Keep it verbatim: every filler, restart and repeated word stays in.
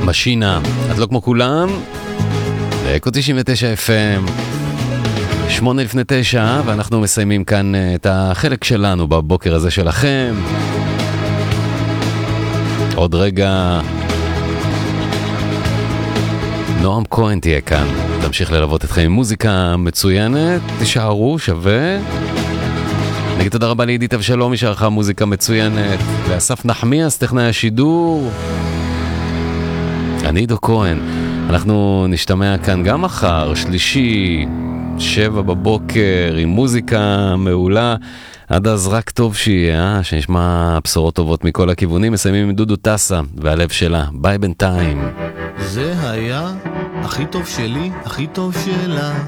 משינה, את לא כמו כולם, באקו תשעים ותשע אף אם, שמונה לפני תשע, ואנחנו מסיימים כאן את החלק שלנו בבוקר הזה שלכם. עוד רגע נועם כהן תהיה כאן, תמשיך ללוות אתכם עם מוזיקה מצוינת, תשארו, שווה. נגיד תודה רבה לעידית אבשלום, שערכה מוזיקה מצוינת, לאסף נחמיאס, טכנאי השידור. אני עידו כהן, אנחנו נשתמע כאן גם מחר, שלישי, שבע בבוקר, עם מוזיקה מעולה. עד אז רק טוב שיהיה, אה? שנשמע בשורות טובות מכל הכיוונים. מסיימים עם דודו טסה והלב שלה. ביי בינתיים. זה היה הכי טוב שלי, הכי טוב שלה.